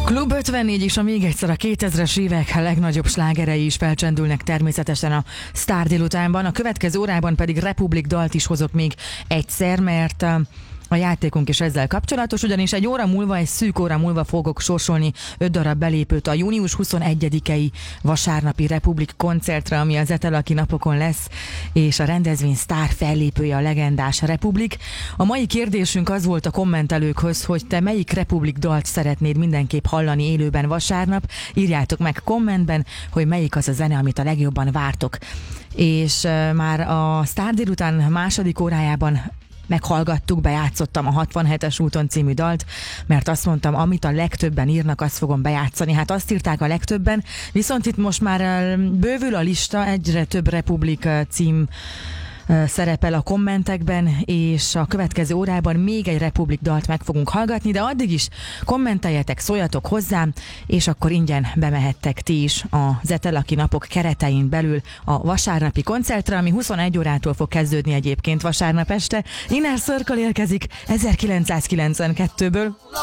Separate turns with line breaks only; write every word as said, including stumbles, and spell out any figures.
Klub ötvennégy és a még egyszer a kétezres évek legnagyobb slágerei is felcsendülnek természetesen a Sztár délutánban. A következő órában pedig Republic dalt is hozok még egyszer, mert a játékunk is ezzel kapcsolatos, ugyanis egy óra múlva, egy szűk óra múlva fogok sorsolni öt darab belépőt a június huszonegyedikei vasárnapi Republic koncertre, ami az Etelaki napokon lesz, és a rendezvény sztár fellépője a legendás Republic. A mai kérdésünk az volt a kommentelőkhöz, hogy te melyik Republic dalt szeretnéd mindenképp hallani élőben vasárnap. Írjátok meg kommentben, hogy melyik az a zene, amit a legjobban vártok. És uh, már a Sztár délután második órájában meghallgattuk, bejátszottam a hatvanhetes úton című dalt, mert azt mondtam, amit a legtöbben írnak, azt fogom bejátszani. Hát azt írták a legtöbben, viszont itt most már bővül a lista, egyre több Republic cím szerepel a kommentekben, és a következő órában még egy Republic dalt meg fogunk hallgatni, de addig is kommenteljetek, szóljatok hozzám, és akkor ingyen bemehettek ti is az Etelaki napok keretein belül a vasárnapi koncertre, ami huszonegy órától fog kezdődni egyébként vasárnap este. Inner Circle érkezik ezerkilencszázkilencvenkettőből.